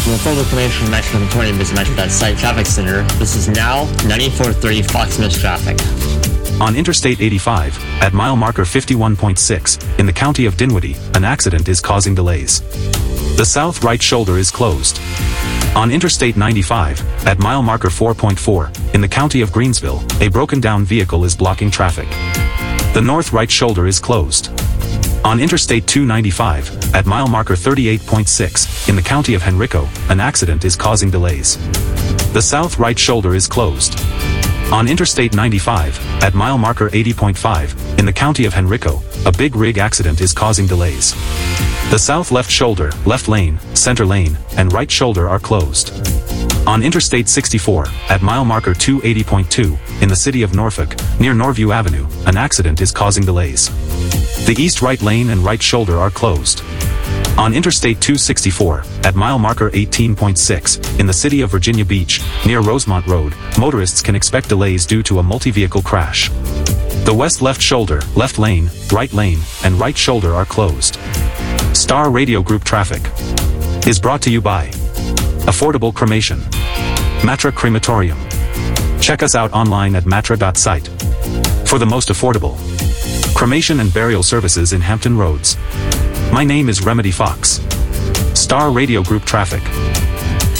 With full information from Metro 20 visit Metro.site traffic center, this is now 9430 Fox Miss traffic. On Interstate 85, at mile marker 51.6, in the county of Dinwiddie, an accident is causing delays. The south right shoulder is closed. On Interstate 95, at mile marker 4.4, in the county of Greensville, a broken down vehicle is blocking traffic. The north right shoulder is closed. On Interstate 295, at mile marker 38.6, in the county of Henrico, an accident is causing delays. The south right shoulder is closed. On Interstate 95, at mile marker 80.5, in the county of Henrico, a big rig accident is causing delays. The south left shoulder, left lane, center lane, and right shoulder are closed. On Interstate 64, at mile marker 280.2, in the city of Norfolk, near Norview Avenue, an accident is causing delays. The east right lane and right shoulder are closed. On Interstate 264, at mile marker 18.6, in the city of Virginia Beach, near Rosemont Road, motorists can expect delays due to a multi-vehicle crash. The west left shoulder, left lane, and right shoulder are closed. Star Radio Group traffic is brought to you by Affordable Cremation, Matra Crematorium. Check us out online at matra.site for the most affordable cremation and burial services in Hampton Roads. My name is Remedy Fox. Star Radio Group traffic.